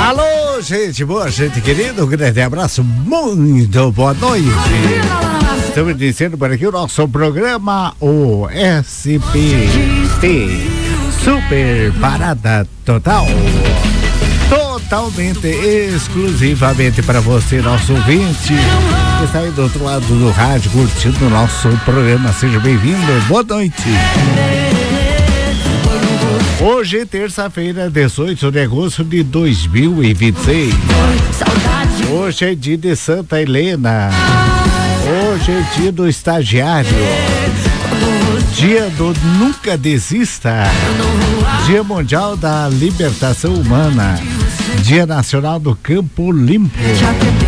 Alô, gente boa, gente querida, um grande abraço, muito boa noite. Estamos iniciando por aqui o nosso programa, o SPT, Super Parada Total. Totalmente, exclusivamente para você, nosso ouvinte, que está aí do outro lado do rádio, curtindo o nosso programa. Seja bem-vindo, boa noite. Hoje, terça-feira, 18 de agosto de 2026. Hoje é dia de Santa Helena. Hoje é dia do estagiário. Dia do Nunca Desista. Dia Mundial da Libertação Humana. Dia Nacional do Campo Limpo.